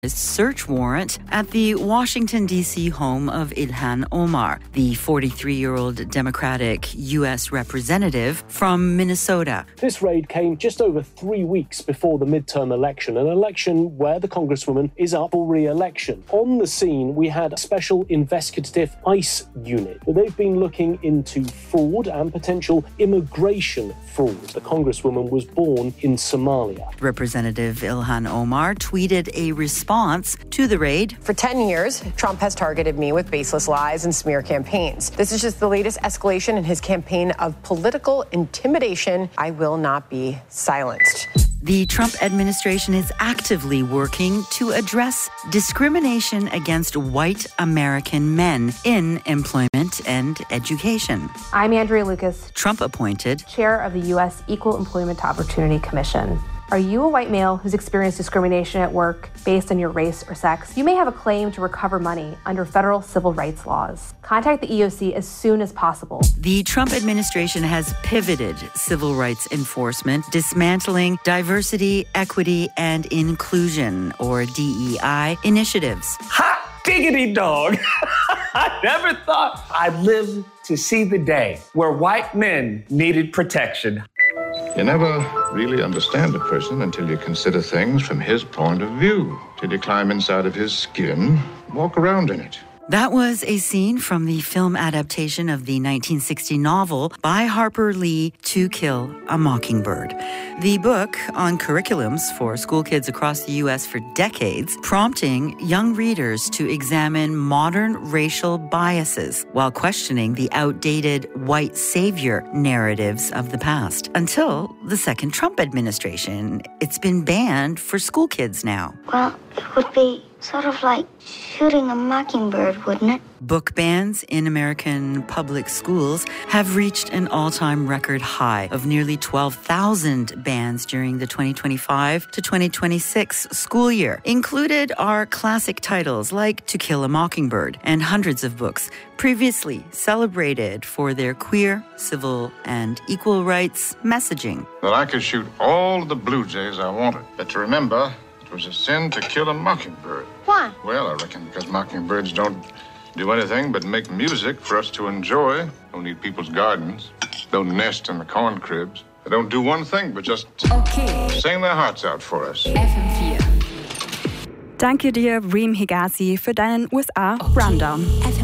search warrant at the Washington, D.C. home of Ilhan Omar, the 43-year-old Democratic U.S. representative from Minnesota. This raid came just over 3 weeks before the midterm election, an election where the Congresswoman is up for re-election. On the scene, we had a special investigative ICE unit. They've been looking into fraud and potential immigration fraud. The Congresswoman was born in Somalia. Representative Ilhan Omar tweeted a response to the raid. For 10 years, Trump has targeted me with baseless lies and smear campaigns. This is just the latest escalation in his campaign of political intimidation. I will not be silenced. The Trump administration is actively working to address discrimination against white American men in employment and education. I'm Andrea Lucas, Trump appointed chair of the U.S. Equal Employment Opportunity Commission. Are you a white male who's experienced discrimination at work based on your race or sex? You may have a claim to recover money under federal civil rights laws. Contact the EOC as soon as possible. The Trump administration has pivoted civil rights enforcement, dismantling diversity, equity, and inclusion, or DEI, initiatives. Hot diggity dog! I never thought I'd live to see the day where white men needed protection. You never really understand a person until you consider things from his point of view, till you climb inside of his skin, walk around in it. That was a scene from the film adaptation of the 1960 novel by Harper Lee, To Kill a Mockingbird. The book on curriculums for school kids across the U.S. for decades, prompting young readers to examine modern racial biases while questioning the outdated white savior narratives of the past. Until the second Trump administration, it's been banned for school kids now. Well, it would be sort of like shooting a mockingbird, wouldn't it? Book bans in American public schools have reached an all-time record high of nearly 12,000 bans during the 2025 to 2026 school year. Included are classic titles like To Kill a Mockingbird and hundreds of books previously celebrated for their queer, civil, and equal rights messaging. That I could shoot all of the blue jays I wanted, but to remember, it was a sin to kill a mockingbird. Why? Well, I reckon because mockingbirds don't do anything but make music for us to enjoy. Don't eat people's gardens. Don't nest in the corn cribs. They don't do one thing but just sing their hearts out for us. FM4. Danke dir, Reem Hegazi, für deinen USA-Rundown.